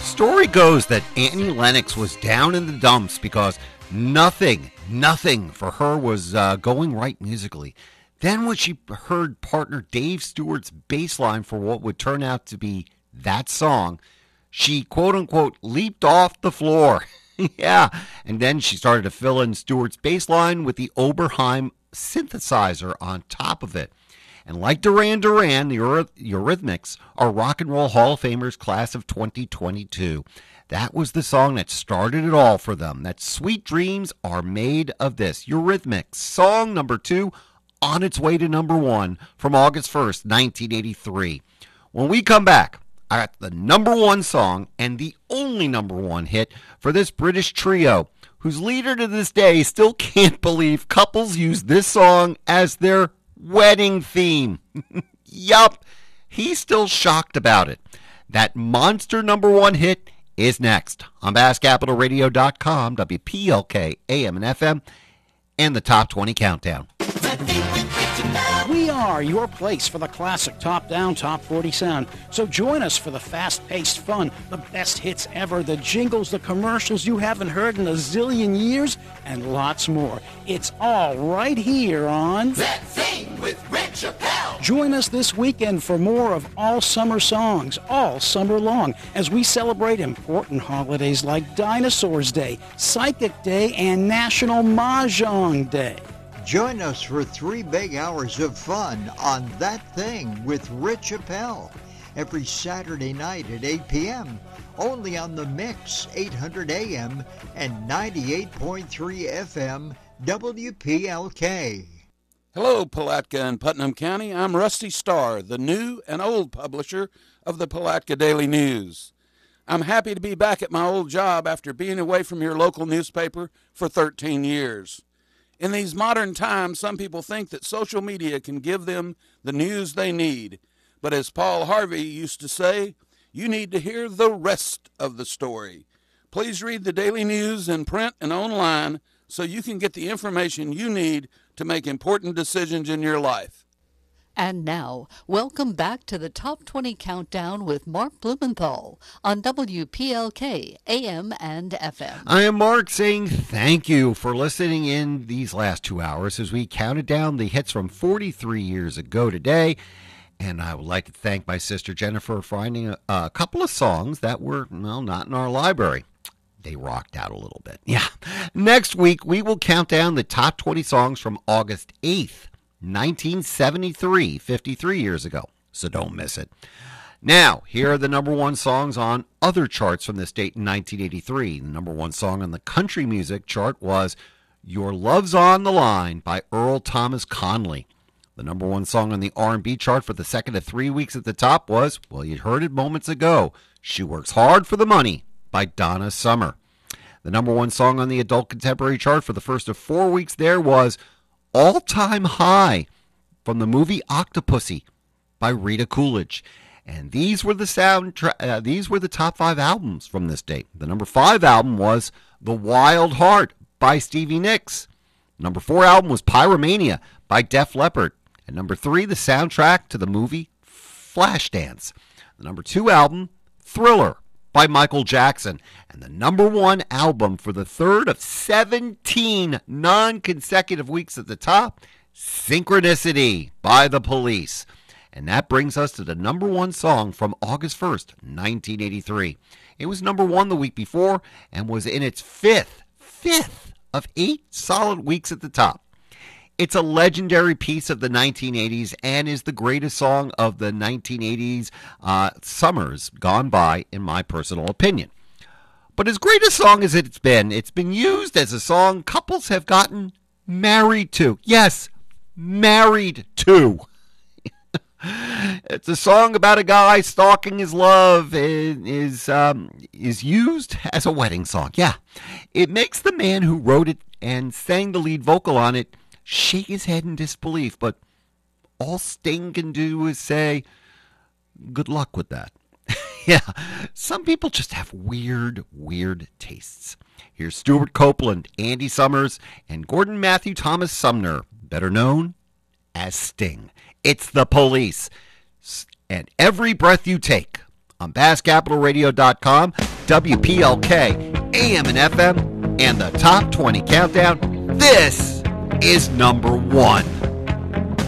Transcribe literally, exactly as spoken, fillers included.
Story goes that Annie Lennox was down in the dumps because nothing, nothing for her was uh, going right musically. Then when she heard partner Dave Stewart's bass line for what would turn out to be that song, she quote-unquote leaped off the floor. Yeah, and then she started to fill in Stewart's bass line with the Oberheim synthesizer on top of it. And like Duran Duran, the Eurythmics are Rock and Roll Hall of Famers class of twenty twenty-two. That was the song that started it all for them. That Sweet Dreams Are Made of This. Eurythmics, song number two, on its way to number one from August first, nineteen eighty-three. When we come back, I got the number one song and the only number one hit for this British trio, whose leader to this day still can't believe couples use this song as their wedding theme. Yup, he's still shocked about it. That monster number one hit is next on Bass Capital Radio dot com, W P L K, A M and F M, and the Top twenty Countdown. We are your place for the classic top-down, top forty sound. So join us for the fast-paced fun, the best hits ever, the jingles, the commercials you haven't heard in a zillion years, and lots more. It's all right here on That Thing with Red Chappelle. Join us this weekend for more of all summer songs, all summer long, as we celebrate important holidays like Dinosaurs Day, Psychic Day, and National Mahjong Day. Join us for three big hours of fun on That Thing with Rich Appel every Saturday night at eight p.m. only on the Mix eight hundred A M and ninety-eight point three F M W P L K. Hello, Palatka and Putnam County. I'm Rusty Starr, the new and old publisher of the Palatka Daily News. I'm happy to be back at my old job after being away from your local newspaper for thirteen years. In these modern times, some people think that social media can give them the news they need. But as Paul Harvey used to say, you need to hear the rest of the story. Please read the daily news in print and online so you can get the information you need to make important decisions in your life. And now, welcome back to the Top twenty Countdown with Mark Blumenthal on W P L K, A M and F M. I am Mark saying thank you for listening in these last two hours as we counted down the hits from forty-three years ago today. And I would like to thank my sister Jennifer for finding a, a couple of songs that were, well, not in our library. They rocked out a little bit. Yeah. Next week, we will count down the top twenty songs from August eighth. nineteen seventy-three, fifty-three years ago, so don't miss it. Now, here are the number one songs on other charts from this date in nineteen eighty-three. The number one song on the country music chart was Your Love's on the Line by Earl Thomas Conley. The number one song on the R and B chart for the second of three weeks at the top was, well, you heard it moments ago, She Works Hard for the Money by Donna Summer. The number one song on the adult contemporary chart for the first of four weeks there was All Time High from the movie Octopussy by Rita Coolidge. And these were the sound uh, these were the top five albums from this date. The number five album was The Wild Heart by Stevie Nicks. Number four album was Pyromania by Def Leppard. And number three, the soundtrack to the movie Flashdance. The number two album, Thriller by Michael Jackson. And the number one album for the third of seventeen non-consecutive weeks at the top, Synchronicity by The Police. And that brings us to the number one song from August first, nineteen eighty-three. It was number one the week before and was in its fifth, fifth of eight solid weeks at the top. It's a legendary piece of the nineteen eighties and is the greatest song of the nineteen eighties uh, summers gone by, in my personal opinion. But as great a song as it's been, it's been used as a song couples have gotten married to. Yes, married to. It's a song about a guy stalking his love. It is um, is used as a wedding song. Yeah, it makes the man who wrote it and sang the lead vocal on it shake his head in disbelief, but all Sting can do is say, good luck with that. Yeah, some people just have weird, weird tastes. Here's Stuart Copeland, Andy Summers, and Gordon Matthew Thomas Sumner, better known as Sting. It's The Police. And Every Breath You Take on Bass Capital Radio dot com. W P L K, A M and F M, and the Top twenty Countdown. This is number one.